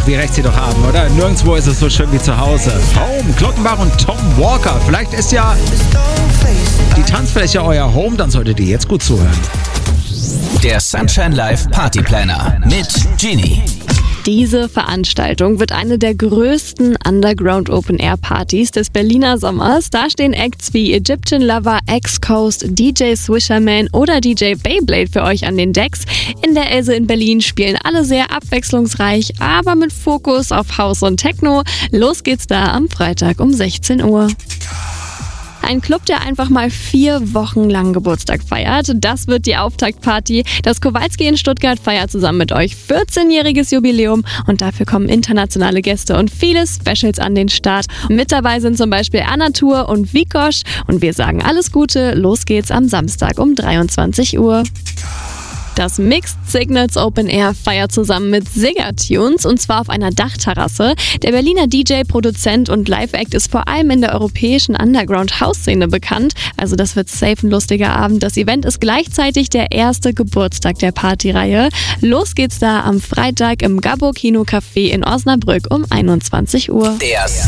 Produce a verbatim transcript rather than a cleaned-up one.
Ach, wie recht sie doch haben, oder? Nirgendwo ist es so schön wie zu Hause. Home, Glockenbach und Tom Walker. Vielleicht ist ja die Tanzfläche euer Home, dann solltet ihr jetzt gut zuhören. Der Sunshine Live Party Planner mit Genie. Diese Veranstaltung wird eine der größten Underground-Open-Air-Partys des Berliner Sommers. Da stehen Acts wie Egyptian Lover, X-Coast, D J Swisherman oder D J Beyblade für euch an den Decks. In der Else in Berlin spielen alle sehr abwechslungsreich, aber mit Fokus auf House und Techno. Los geht's da am Freitag um sechzehn Uhr. Ein Club, der einfach mal vier Wochen lang Geburtstag feiert. Das wird die Auftaktparty. Das Kowalski in Stuttgart feiert zusammen mit euch vierzehnjähriges Jubiläum und dafür kommen internationale Gäste und viele Specials an den Start. Mit dabei sind zum Beispiel Anatur und Vikosh und wir sagen alles Gute. Los geht's am Samstag um dreiundzwanzig Uhr. Das Mixed Signals Open Air feiert zusammen mit Sigga-Tunes und zwar auf einer Dachterrasse. Der Berliner D J, Produzent und Live-Act ist vor allem in der europäischen Underground-House-Szene bekannt. Also das wird safe ein lustiger Abend. Das Event ist gleichzeitig der erste Geburtstag der Partyreihe. Los geht's da am Freitag im Gabbo Kino Café in Osnabrück um einundzwanzig Uhr. Der